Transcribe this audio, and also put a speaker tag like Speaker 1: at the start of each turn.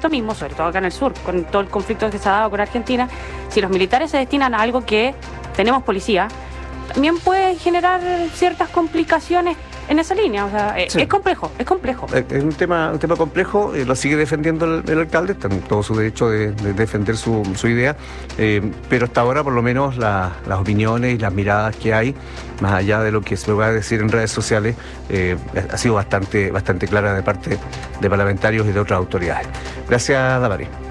Speaker 1: esto mismo, sobre todo acá en el sur, con todo el conflicto que se ha dado con Argentina, si los militares se destinan a algo que tenemos policía, también puede generar ciertas complicaciones en esa línea. O sea,
Speaker 2: Sí.
Speaker 1: es complejo.
Speaker 2: Es un tema complejo, lo sigue defendiendo el alcalde, está en todo su derecho de defender su idea, pero hasta ahora por lo menos las opiniones y las miradas que hay, más allá de lo que se pueda decir en redes sociales, ha sido bastante clara de parte de parlamentarios y de otras autoridades. Gracias, Damaris.